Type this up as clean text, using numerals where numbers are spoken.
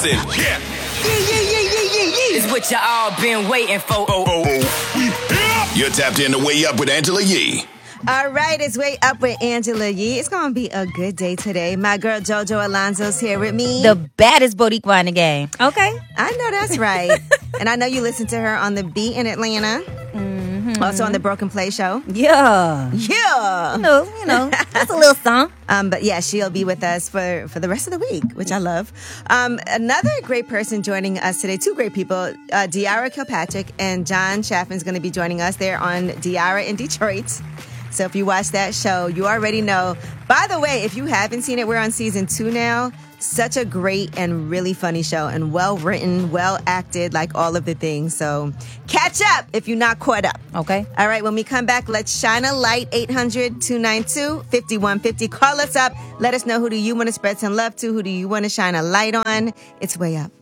Yeah. It's what y'all been waiting for. You're tapped in to Way Up with Angela Yee. All right, it's Way Up with Angela Yee. It's going to be a good day today. My girl JoJo Alonzo's here with me. The baddest Boricua in the game. Okay. I know that's right. And I know you listen to her on The Beat in Atlanta. Mm-hmm. Also on the Broken Play Show. Yeah. Yeah. You know, that's a little song. But yeah, she'll be with us for the rest of the week, which I love. Another great person joining us today, two great people, Diara Kilpatrick and John Chaffin's going to be joining us. They're on Diara in Detroit. So if you watch that show, you already know. By the way, if you haven't seen it, we're on season 2 now. Such a great and really funny show and well written, well acted, like all of the things. So catch up if you're not caught up. Okay. All right, when we come back, let's shine a light. 800-292-5150. Call us up. Let us know, who do you want to spread some love to? Who do you want to shine a light on? It's Way Up.